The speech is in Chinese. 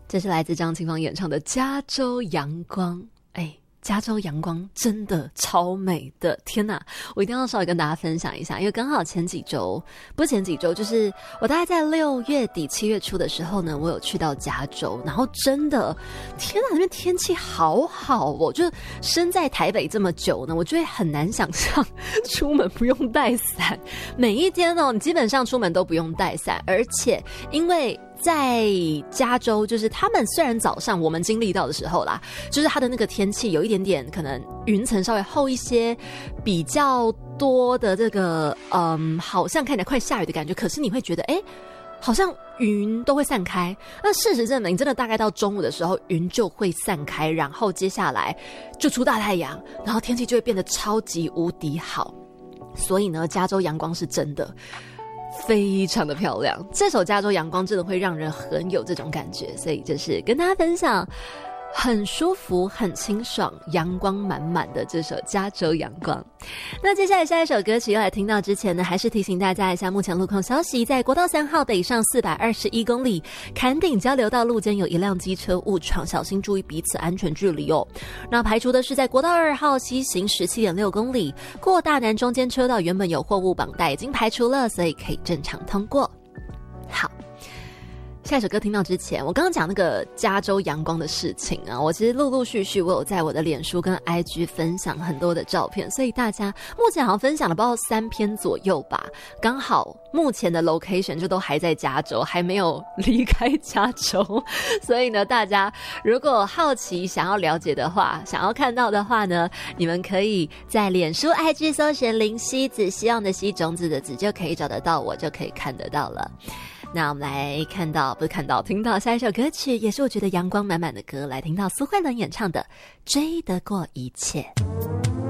这是来自张清芳演唱的《加州阳光》。加州阳光真的超美的，天哪！我一定要稍微跟大家分享一下，因为刚好就是我大概在6月底7月初的时候呢，我有去到加州，然后真的，天哪，那边天气好好哦！就身在台北这么久呢，我就会很难想象出门不用带伞。每一天哦，你基本上出门都不用带伞，而且因为在加州，就是他们虽然早上我们经历到的时候啦，就是它的那个天气有一点点可能云层稍微厚一些，比较多的这个好像看起来快下雨的感觉，可是你会觉得好像云都会散开。那事实证明，真的大概到中午的时候，云就会散开，然后接下来就出大太阳，然后天气就会变得超级无敌好。所以呢，加州阳光是真的非常的漂亮，这首《加州阳光》真的会让人很有这种感觉，所以就是跟大家分享很舒服很清爽阳光满满的这首《加州阳光》。那接下来下一首歌曲要来听到之前呢，还是提醒大家一下目前路况消息。在国道3号北上421公里坎顶交流道路间有一辆机车误闯，小心注意彼此安全距离哦。那排除的是在国道2号西行17.6公里过大南中间车道原本有货物绑带已经排除了，所以可以正常通过。好，下一首歌听到之前，我刚刚讲那个加州阳光的事情啊，我其实陆陆续续我有在我的脸书跟 IG 分享很多的照片，所以大家目前好像分享了不知道3篇左右吧，刚好目前的 location 就都还在加州，还没有离开加州，所以呢，大家如果好奇想要了解的话，想要看到的话呢，你们可以在脸书 IG 搜寻林希子，希望的希，种子的子，就可以找得到我，就可以看得到了。那我们来听到下一首歌曲，也是我觉得阳光满满的歌，来听到苏慧伦演唱的《追得过一切》。